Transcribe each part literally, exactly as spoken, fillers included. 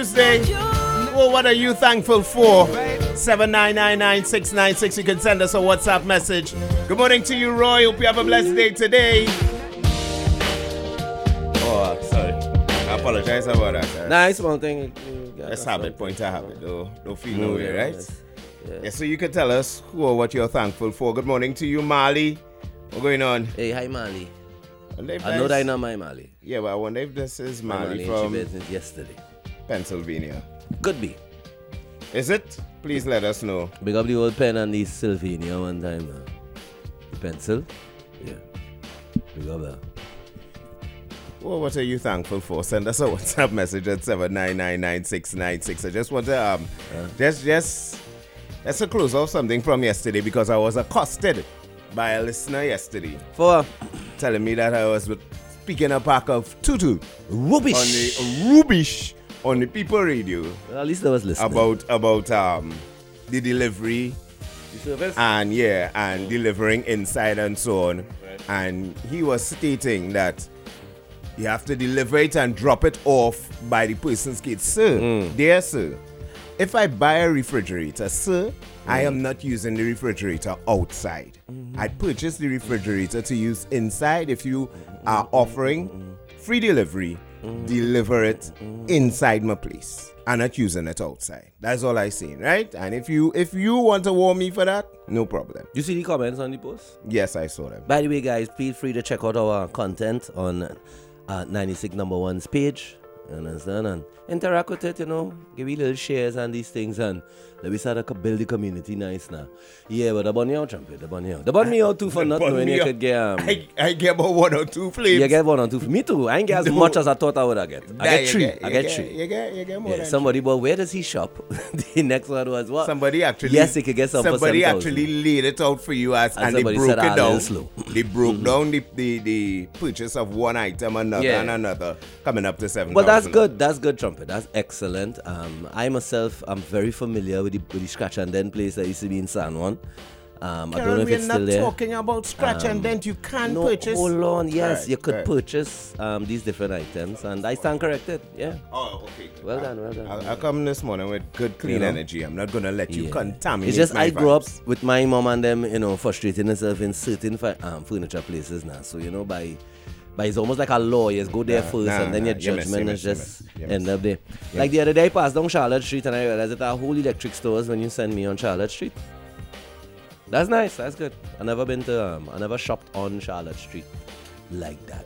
Tuesday. Well, what are you thankful for? seven nine nine nine six nine six. You can send us a WhatsApp message. Good morning to you, Roy. Hope you have a blessed day today. Oh, sorry. I apologize about that. Nice one thing. Let's have it. Point to habit. Don't, don't feel no way, right? Yes. Yeah. Yeah, so you can tell us who or what you're thankful for. Good morning to you, Marley. What's going on? Hey, hi, Mali. I, I I know that I know my Mali. Yeah, but I wonder if this is Marley, Mali from since yesterday. Pennsylvania. Could be. Is it? Please let us know. Big up the old pen and the Sylvania one time. Uh, the pencil. Yeah. Big up that. Well, what are you thankful for? Send us a WhatsApp message at seven nine nine nine six nine six. I just want to um, uh. just just let's close off something from yesterday because I was accosted by a listener yesterday for telling me that I was speaking a pack of tutu rubbish on the rubbish on the People Radio. Well, at least I was listening about about um the delivery, the service, and yeah, and delivering inside and so on. Right. And he was stating that you have to deliver it and drop it off by the person's gate, sir. Mm. Dear sir, if I buy a refrigerator, sir, mm. I am not using the refrigerator outside. Mm-hmm. I purchased the refrigerator to use inside. If you are offering free delivery, mm. deliver it mm. inside my place. I'm not using it outside. That's all I say, right? And if you if you want to warn me for that, no problem. You see the comments on the post? Yes, I saw them. By the way, guys, feel free to check out our content on uh, ninety-six number one's page. You understand? And interact with it, you know. Give me little shares and these things, and let me start to build the community nice now. Yeah, but the bunny out, trumpet, the bunny out. The bunny out too for not knowing you could get. Um, I, I get about one or two flames. You get one or two. Me too. I ain't get as no. much as I thought I would have get. I get three. Get, I get, get three. You get, you get more yeah, than somebody, three. But where does he shop? The next one was what? Somebody actually. Yes, he could get some Somebody for actually laid it out for you as, and, and they broke said, it down. Slow. They broke mm-hmm. down the, the, the purchase of one item, another, yeah. and another, coming up to seven. But that's good. That's good, Trumpet. That's excellent. Um, I myself am very familiar with the, with the Scratch and Dent place that used to be in San Juan. Um, I don't know if it's still there. We're not talking about Scratch um, and Dent. You can no, purchase. Hold on. Yes, right, you could right. purchase um, these different items, and I stand corrected. Yeah. Oh, okay. Good. Well done. Well done. I'll, I'll come this morning with good, clean you know? energy. I'm not gonna let you yeah. contaminate. It's just my I vibes. grew up with my mom and them, you know, frustrating themselves in certain fi- um, furniture places now. So you know, by But it's almost like a law. You go there nah, first nah, and then nah, your judgment is just end up there. Yes. Like the other day I passed down Charlotte Street and I realized that there are whole electric stores when you send me on Charlotte Street. That's nice. That's good. I never been to, um, I never shopped on Charlotte Street like that.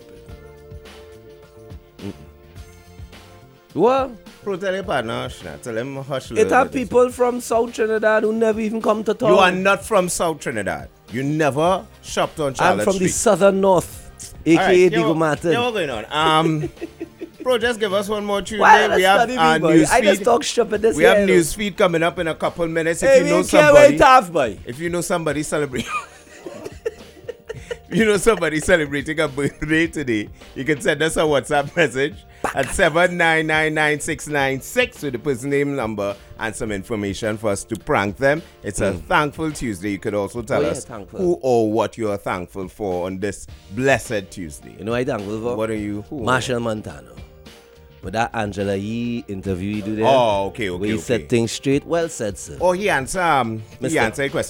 Mm-mm. What? Bro, tell your partner, hush now. Tell him hush. It have people from South Trinidad who never even come to town. You are not from South Trinidad. You never shopped on Charlotte I'm from Street. the southern north, a k a. Right, Digo Martin. Yeah, what's going on? Um, bro, just give us one more Tuesday. Why we have our news I feed. just talk shop at this We have news feed coming up in a couple minutes. If hey, you know we somebody, tough, boy. If you know somebody celebrating, you know somebody celebrating a birthday today, you can send us a WhatsApp message at seven nine nine nine six nine six with the person name, number, and some information for us to prank them. It's mm. a Thankful Tuesday. You could also tell oh, us yeah, who or what you are thankful for on this blessed Tuesday. You know what I'm thankful for? What are you? Who Marshall Montano. With that Angela Yee interview you do there. Oh, okay, okay, where he okay. said things straight. Well said, sir. Oh, he answered um, he answered a question.